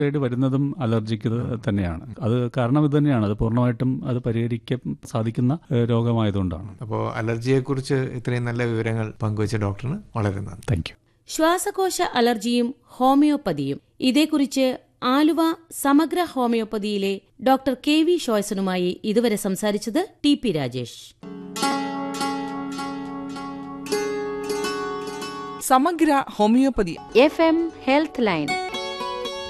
വരുന്നതും അലർജിക്ക് തന്നെയാണ്. അത് കാരണം ഇത് തന്നെയാണ്. അത് പൂർണ്ണമായിട്ടും അത് പരിഹരിക്കാൻ സാധിക്കുന്ന രോഗമായതുകൊണ്ടാണ്. അപ്പോൾ അലർജിയെക്കുറിച്ച് ഇത്രയും നല്ല വിവരങ്ങൾ പങ്കുവച്ച ഡോക്ടറിന് വളരെ നന്ദി. Thank you. ശ്വാസകോശ അലർജിയും ഹോമിയോപ്പതിയും, ഇതേക്കുറിച്ച് ആലുവ സമഗ്ര ഹോമിയോപ്പതിയിലെ ഡോക്ടർ KV ഷോയ്സനുമായി ഇതുവരെ സംസാരിച്ചത് TP രാജേഷ്. സമഗ്ര ഹോമിയോപ്പതി FM ഹെൽത്ത് ലൈൻ.